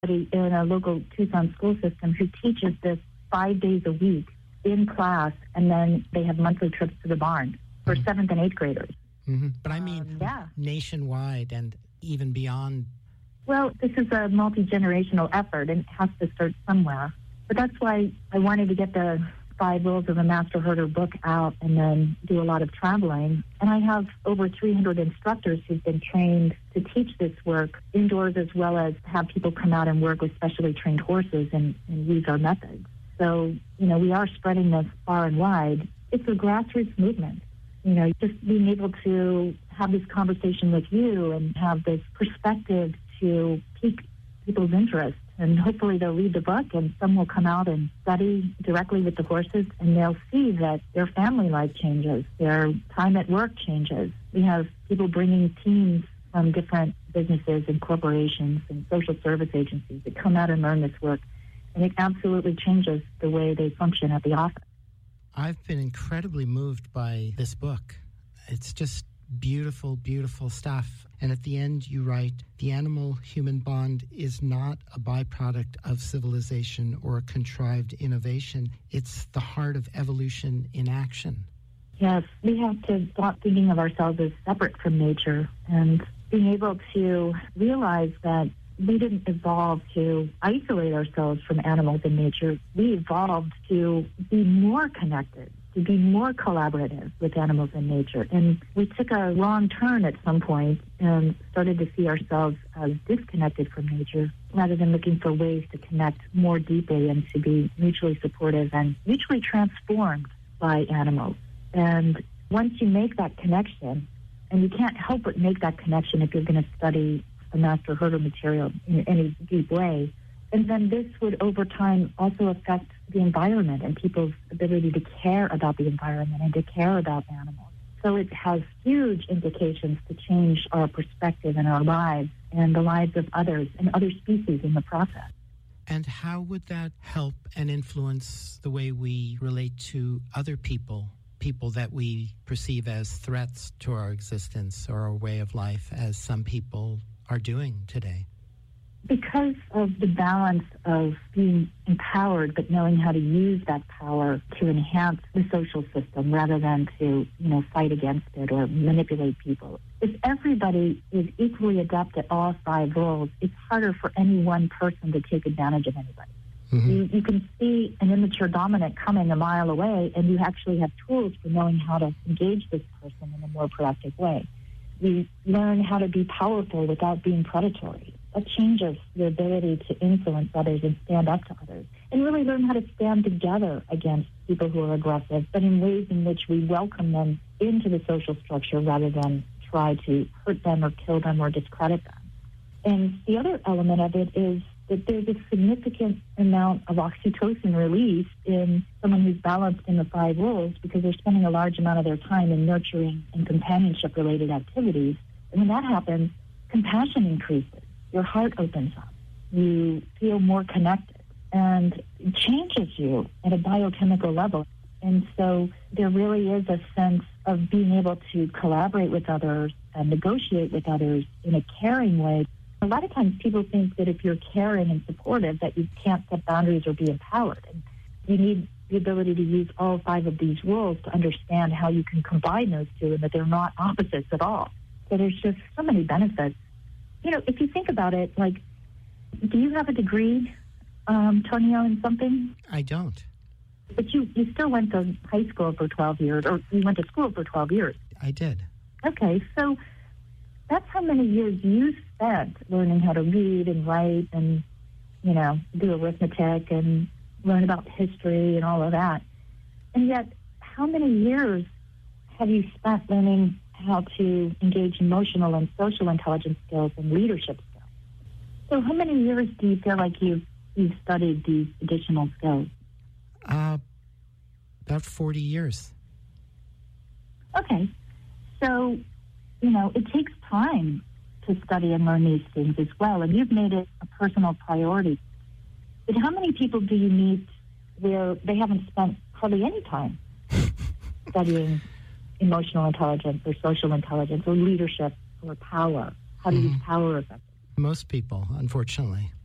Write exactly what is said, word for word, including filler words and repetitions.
in a local Tucson school system who teaches this five days a week in class, and then they have monthly trips to the barn for mm-hmm. seventh and eighth graders. Mm-hmm. But I mean, um, yeah. nationwide and even beyond. Well, this is a multi-generational effort, and it has to start somewhere. But that's why I wanted to get the Five Rules of a Master Herder book out and then do a lot of traveling. And I have over three hundred instructors who've been trained to teach this work indoors, as well as have people come out and work with specially trained horses and, and use our methods. So, you know, we are spreading this far and wide. It's a grassroots movement. You know, just being able to have this conversation with you and have this perspective to pique people's interest. And hopefully they'll read the book, and some will come out and study directly with the horses, and they'll see that their family life changes, their time at work changes. We have people bringing teams from different businesses and corporations and social service agencies that come out and learn this work, and it absolutely changes the way they function at the office. I've been incredibly moved by this book. It's just beautiful, beautiful stuff. And at the end, you write, the animal-human bond is not a byproduct of civilization or a contrived innovation. It's the heart of evolution in action. Yes, we have to stop thinking of ourselves as separate from nature and being able to realize that we didn't evolve to isolate ourselves from animals and nature. We evolved to be more connected, to be more collaborative with animals and nature. And we took a wrong turn at some point and started to see ourselves as disconnected from nature rather than looking for ways to connect more deeply and to be mutually supportive and mutually transformed by animals. And once you make that connection, and you can't help but make that connection if you're going to study a master herder material in any deep way, and then this would over time also affect the environment and people's ability to care about the environment and to care about animals. So it has huge implications to change our perspective and our lives and the lives of others and other species in the process. And how would that help and influence the way we relate to other people, people that we perceive as threats to our existence or our way of life, as some people are doing today? Because of the balance of being empowered but knowing how to use that power to enhance the social system rather than to, you know, fight against it or manipulate people. If everybody is equally adept at all five roles, it's harder for any one person to take advantage of anybody. Mm-hmm. You, you can see an immature dominant coming a mile away, and you actually have tools for knowing how to engage this person in a more productive way. You learn how to be powerful without being predatory. That changes your ability to influence others and stand up to others. And really learn how to stand together against people who are aggressive, but in ways in which we welcome them into the social structure rather than try to hurt them or kill them or discredit them. And the other element of it is that there's a significant amount of oxytocin released in someone who's balanced in the five roles because they're spending a large amount of their time in nurturing and companionship-related activities. And when that happens, compassion increases. Your heart opens up. You feel more connected. And it changes you at a biochemical level. And so there really is a sense of being able to collaborate with others and negotiate with others in a caring way. A lot of times people think that if you're caring and supportive that you can't set boundaries or be empowered. And you need the ability to use all five of these roles to understand how you can combine those two and that they're not opposites at all. So there's just so many benefits. You know, if you think about it, like, do you have a degree, um, Tonio, in something? I don't. But you, you still went to high school for twelve years, or you went to school for twelve years. I did. Okay, so that's how many years you spent learning how to read and write and, you know, do arithmetic and learn about history and all of that. And yet, how many years have you spent learning how to engage emotional and social intelligence skills and leadership skills? So how many years do you feel like you've, you've studied these additional skills? Uh, about forty years. Okay. So, you know, it takes time to study and learn these things as well, and you've made it a personal priority. But how many people do you meet where they haven't spent hardly any time studying emotional intelligence or social intelligence or leadership or power? How to mm-hmm. use power effectively? Most people, unfortunately.